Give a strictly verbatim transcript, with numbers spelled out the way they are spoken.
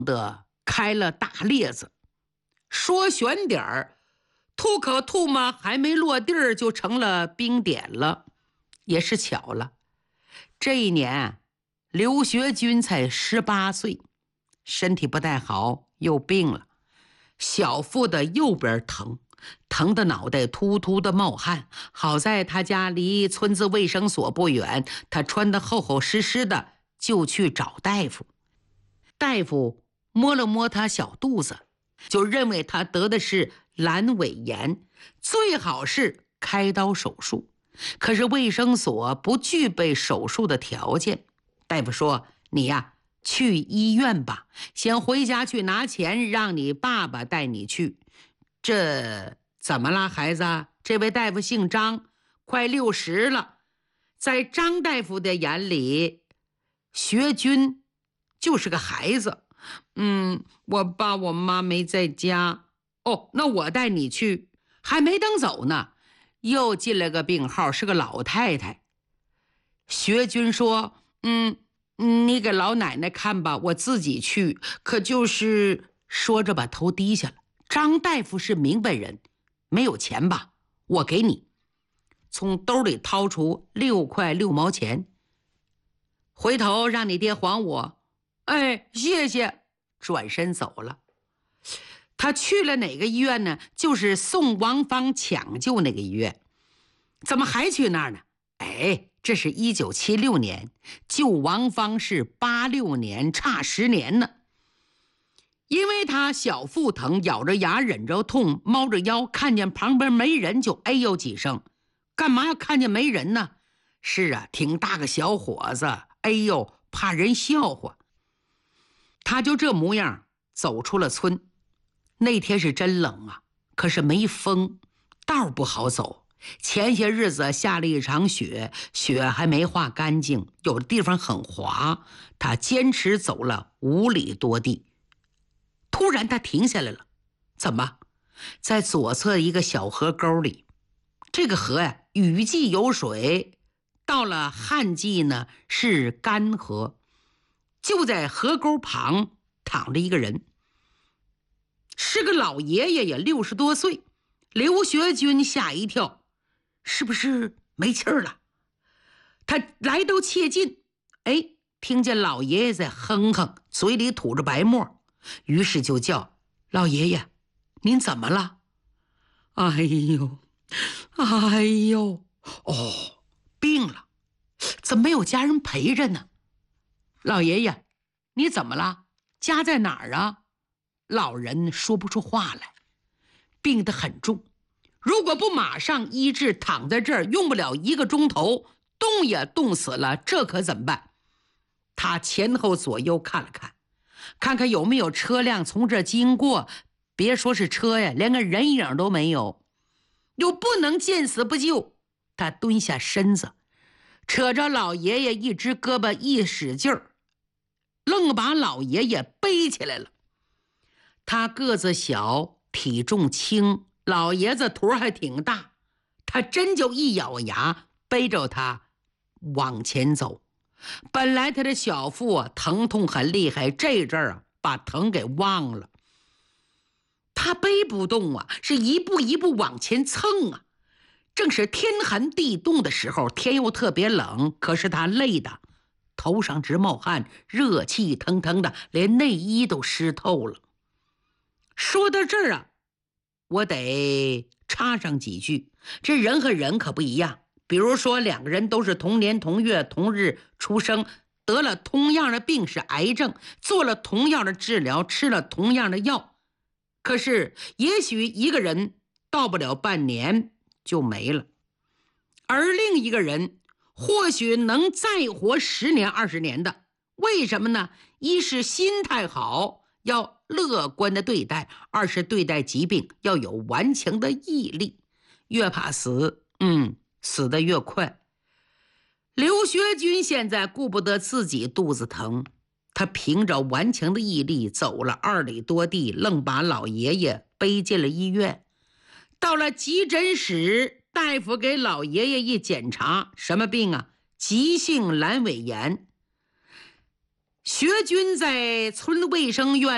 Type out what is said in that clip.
的开了大裂子。说悬点儿，吐可吐嘛，还没落地儿就成了冰点了。也是巧了，这一年刘学军才十八岁，身体不太好，又病了。小腹的右边疼，疼的脑袋突突的冒汗。好在他家离村子卫生所不远，他穿得厚厚实实的，就去找大夫。大夫摸了摸他小肚子，就认为他得的是阑尾炎，最好是开刀手术。可是卫生所不具备手术的条件。大夫说：“你呀，去医院吧，先回家去拿钱，让你爸爸带你去。”这怎么了，孩子？这位大夫姓张，快六十了。在张大夫的眼里，学军就是个孩子。嗯，我爸我妈没在家。哦，那我带你去。还没等走呢，又进来个病号，是个老太太。学军说：“嗯。”你给老奶奶看吧，我自己去。可就是说着把头低下了。张大夫是明白人，没有钱吧？我给你。从兜里掏出六块六毛钱，回头让你爹还我。哎，谢谢。转身走了。他去了哪个医院呢？就是送王芳抢救那个医院。怎么还去那儿呢？哎，这是一九七六年，救王芳是八六年，差十年呢。因为他小腹疼，咬着牙忍着痛，猫着腰，看见旁边没人就哎呦几声。干嘛要看见没人呢？是啊，挺大个小伙子，哎呦，怕人笑话。他就这模样走出了村。那天是真冷啊，可是没风，道不好走。前些日子下了一场雪，雪还没化干净，有的地方很滑。他坚持走了五里多地，突然他停下来了。怎么？在左侧一个小河沟里。这个河呀，雨季有水，到了旱季呢是干河。就在河沟旁躺着一个人，是个老爷爷，也六十多岁。刘学军吓一跳，是不是没气儿了？他来到切近，哎，听见老爷爷在哼哼，嘴里吐着白沫，于是就叫：“老爷爷，您怎么了？”哎呦，哎呦，哦，病了，怎么没有家人陪着呢？老爷爷，你怎么了？家在哪儿啊？老人说不出话来，病得很重。如果不马上医治，躺在这儿用不了一个钟头，冻也冻死了，这可怎么办？他前后左右看了看，看看有没有车辆从这经过。别说是车呀，连个人影都没有。又不能见死不救，他蹲下身子，扯着老爷爷一只胳膊一使劲儿，愣把老爷爷背起来了。他个子小，体重轻，老爷子头还挺大，他真就一咬牙背着他往前走。本来他的小腹啊疼痛很厉害，这阵儿啊把疼给忘了。他背不动啊，是一步一步往前蹭啊。正是天寒地冻的时候，天又特别冷，可是他累的头上直冒汗，热气腾腾的，连内衣都湿透了。说到这儿啊，我得插上几句。这人和人可不一样，比如说两个人都是同年同月同日出生，得了同样的病是癌症，做了同样的治疗，吃了同样的药，可是也许一个人到不了半年就没了，而另一个人或许能再活十年二十年的。为什么呢？一是心态好，要乐观的对待；二是对待疾病要有顽强的毅力。越怕死，嗯，死得越快。刘学军现在顾不得自己肚子疼，他凭着顽强的毅力走了二里多地，愣把老爷爷背进了医院。到了急诊室，大夫给老爷爷一检查，什么病啊？急性阑尾炎。学军在村卫生院